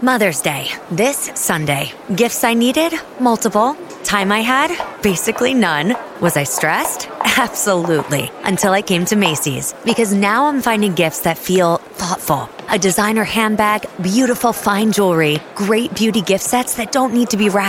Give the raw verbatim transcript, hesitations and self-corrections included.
Mother's Day, this Sunday. Gifts I needed? Multiple. Time I had? Basically none. Was I stressed? Absolutely. Until I came to Macy's. Because now I'm finding gifts that feel thoughtful. A designer handbag, beautiful fine jewelry, great beauty gift sets that don't need to be wrapped.